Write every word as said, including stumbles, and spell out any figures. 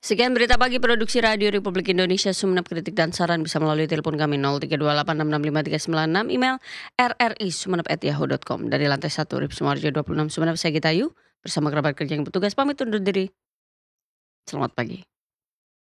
Sekian berita pagi produksi Radio Republik Indonesia. Sumenep, kritik dan saran bisa melalui telepon kami nol tiga dua delapan enam enam lima tiga sembilan enam, email r r i sumenep at yahoo dot com. Dari lantai satu R I P Sumoharjo dua puluh enam Sumenep, saya Gita Ayu bersama kerabat kerja yang bertugas pamit undur diri. Selamat pagi.